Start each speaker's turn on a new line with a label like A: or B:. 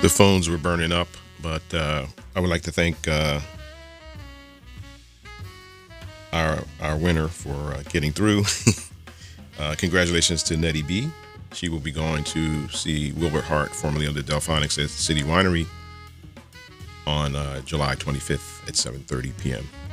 A: The phones were burning up, but I would like to thank our winner for getting through. Congratulations to Nettie B. She will be going to see Wilbert Hart, formerly of the Delphonics, at City Winery on July 25th at 7:30 p.m.